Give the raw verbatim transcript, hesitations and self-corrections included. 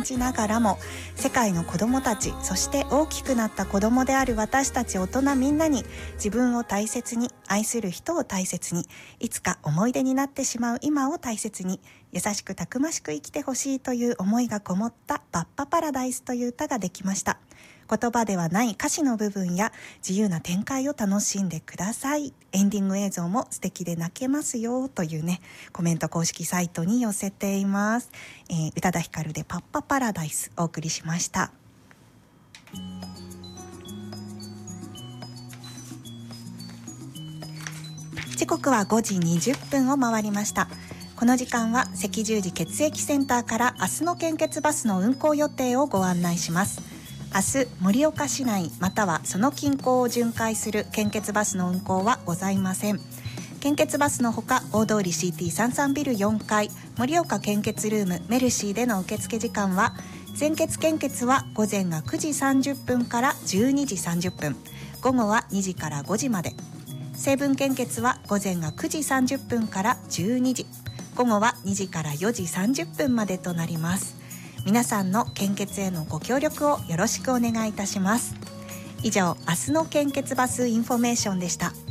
感じながらも、世界の子どもたち、そして大きくなった子どもである私たち大人みんなに、自分を大切に、愛する人を大切に、いつか思い出になってしまう今を大切に、優しくたくましく生きてほしいという思いがこもったバッパパラダイスという歌ができました。言葉ではない歌詞の部分や自由な展開を楽しんでください。エンディング映像も素敵で泣けますよというね、コメント公式サイトに寄せています。えー、宇多田ヒカルでパッパパラダイスお送りしました。時刻はごじにじゅっぷんを回りました。この時間は赤十字血液センターから明日の献血バスの運行予定をご案内します。明日、盛岡市内またはその近郊を巡回する献血バスの運行はございません。献血バスのほか、大通り シーティーさんじゅうさん ビルよんかい盛岡献血ルームメルシーでの受付時間は、全血献血は午前がくじさんじゅっぷんからじゅうにじさんじゅっぷん、午後はにじからごじまで。成分献血は午前がくじさんじゅっぷんからじゅうにじ、午後はにじからよじさんじゅっぷんまでとなります。皆さんの献血へのご協力をよろしくお願いいたします。以上、明日の献血バスインフォメーションでした。